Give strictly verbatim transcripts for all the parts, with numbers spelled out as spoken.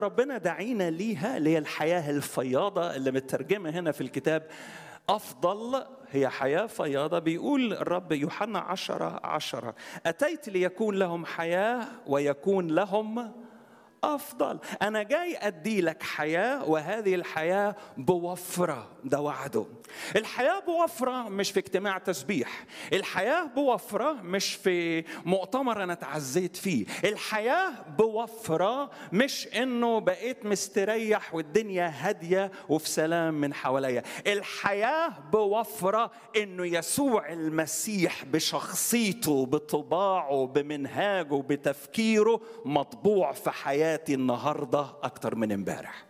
ربنا دعينا ليها، اللي هي الحياة الفياضة اللي مترجمة هنا في الكتاب أفضل، هي حياة فياضة. بيقول الرب يوحنا عشرة عشرة: أتيت ليكون لهم حياة ويكون لهم أفضل. أنا جاي أدي لك حياة، وهذه الحياة بوفرة، ده وعده. الحياة بوفرة مش في اجتماع تسبيح، الحياة بوفرة مش في مؤتمر أنا تعزيت فيه، الحياة بوفرة مش إنه بقيت مستريح والدنيا هادية وفي سلام من حواليا. الحياة بوفرة إنه يسوع المسيح بشخصيته، بطباعه، بمنهاجه، بتفكيره مطبوع في حياة النهاردة أكتر من امبارح.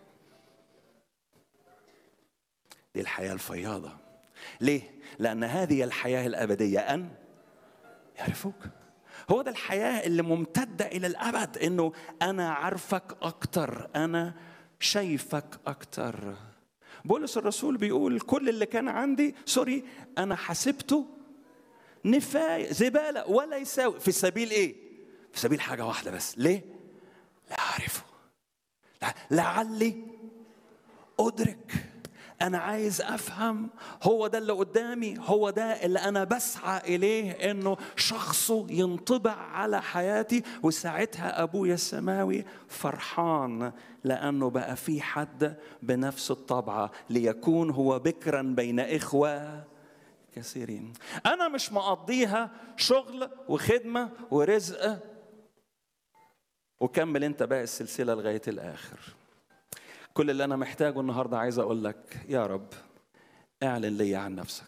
دي الحياة الفياضة. ليه؟ لأن هذه الحياة الأبدية أن يعرفوك. هو ده الحياة اللي ممتدة إلى الأبد، إنه أنا عارفك أكتر، أنا شايفك أكتر. بولس الرسول بيقول كل اللي كان عندي سوري أنا حسبته نفاية زبالة ولا يساوي في سبيل إيه؟ في سبيل حاجة واحدة بس. ليه؟ لا أعرفه، لعلي أدرك. أنا عايز أفهم، هو ده اللي قدامي، هو ده اللي أنا بسعى إليه، إنه شخصه ينطبع على حياتي. وساعتها أبويا السماوي فرحان، لأنه بقى في حد بنفس الطبعة، ليكون هو بكرا بين إخوة كثيرين. أنا مش مقضيها شغل وخدمة ورزق وكمل انت بقى السلسلة لغاية الآخر. كل اللي أنا محتاجه النهاردة عايز أقول لك يا رب اعلن لي عن نفسك.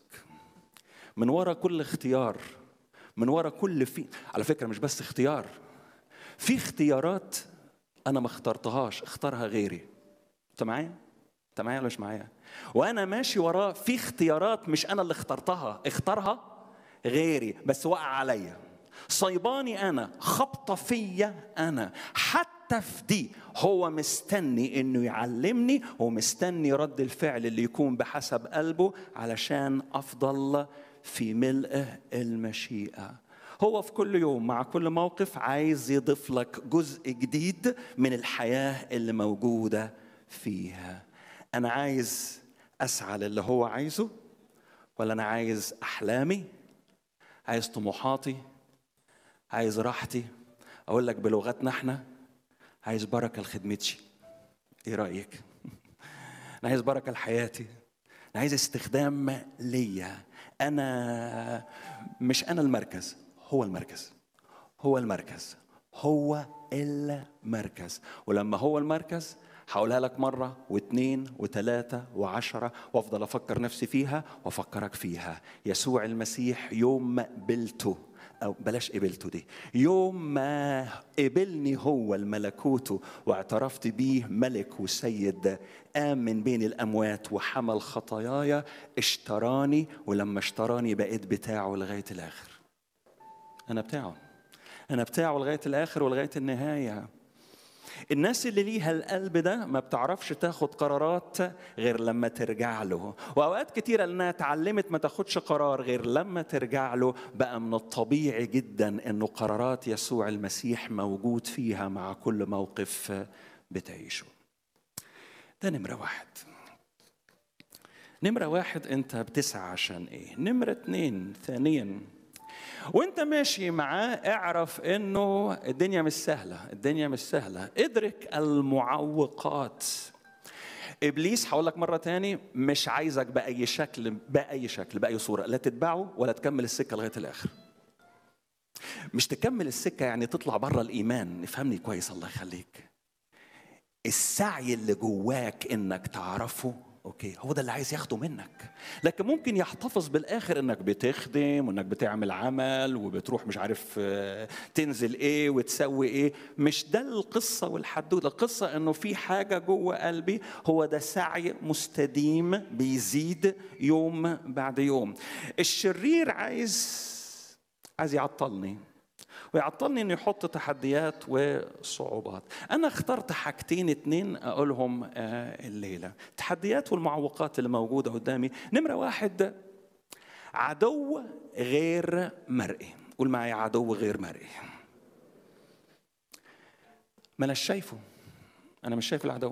من وراء كل اختيار، من وراء كل في على فكرة مش بس اختيار، في اختيارات أنا ما اخترتهاش، اختارها غيري. أنت معايا؟ أنت معايا ولا مش معايا؟ وأنا ماشي وراه في اختيارات مش أنا اللي اخترتها، اختارها غيري بس وقع عليا، صيباني أنا، خبطة فيا أنا. حتى في دي هو مستني إنه يعلمني، ومستني رد الفعل اللي يكون بحسب قلبه علشان أفضل في ملء المشيئة. هو في كل يوم مع كل موقف عايز يضيف لك جزء جديد من الحياة اللي موجودة فيها. أنا عايز أسعى للي هو عايزه، ولا أنا عايز أحلامي، عايز طموحاتي، عايز راحتي؟ أقول لك بلغتنا احنا، عايز بركة لخدمتي. إيه رأيك؟ أنا عايز بركة لحياتي، أنا عايز استخدام ليا. أنا مش أنا المركز، هو المركز، هو المركز، هو المركز. ولما هو المركز هقولها لك مرة واثنين وثلاثة وعشرة، وافضل أفكر نفسي فيها وأفكرك فيها. يسوع المسيح يوم ما قبلته، أو بلاش قبلته دي، يوم ما قبلني هو الملكوته واعترفت بيه ملك وسيد، قام من بين الأموات وحمل خطاياي، اشتراني، ولما اشتراني بقيت بتاعه لغاية الآخر. أنا بتاعه، أنا بتاعه لغاية الآخر ولغاية النهاية. الناس اللي ليها القلب ده ما بتعرفش تاخد قرارات غير لما ترجع له، وأوقات كتيرة لأنها اتعلمت ما تاخدش قرار غير لما ترجع له. بقى من الطبيعي جدا أنه قرارات يسوع المسيح موجود فيها مع كل موقف بتعيشه. ده نمرة واحد. نمرة واحد أنت بتسعى عشان إيه؟ نمرة اتنين، ثانيا وانت ماشي معاه اعرف انه الدنيا مش سهلة، الدنيا مش سهلة. ادرك المعوقات. ابليس هقول لك مرة تاني مش عايزك بأي شكل، بأي شكل، بأي صورة، لا تتبعه ولا تكمل السكة لغاية الآخر. مش تكمل السكة يعني تطلع بره الإيمان، افهمني كويس الله يخليك. السعي اللي جواك انك تعرفه اوكي، هو ده اللي عايز ياخده منك. لكن ممكن يحتفظ بالاخر انك بتخدم وانك بتعمل عمل وبتروح مش عارف تنزل ايه وتسوي ايه. مش ده القصه والحدوته. القصه انه في حاجه جوه قلبي، هو ده سعي مستديم بيزيد يوم بعد يوم. الشرير عايز عايز يعطلني، ويعطلني انه يحط تحديات وصعوبات. انا اخترت حاجتين اتنين اقولهم الليله، التحديات والمعوقات اللي موجوده قدامي. نمره واحد، عدو غير مرئي. قول معايا، عدو غير مرئي. ما انا شايفه، أنا مش شايف العدو.